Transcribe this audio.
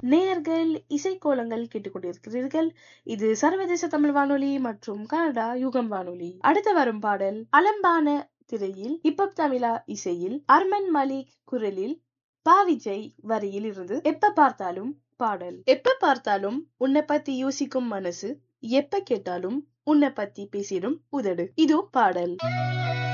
நேயர்கள் இசைக்கோலங்கள் கேட்டுக்கொண்டிருக்கிறீர்கள். இது சர்வதேச தமிழ் வானொலி மற்றும் கனடா யுகம் வானொலி. அடுத்து வரும் பாடல் அலம்பான திரையில் ஹிப்ஹப் தமிழா இசையில் அர்மன் மலிக் குரலில் பாவிஜய் வரியில் இருந்து எப்ப பார்த்தாலும் பாடல். எப்ப பார்த்தாலும் உன்னை பத்தி யோசிக்கும் மனசு, எப்ப கேட்டாலும் உன்னை பத்தி பேசிடும் உதடு. இதோ பாடல்.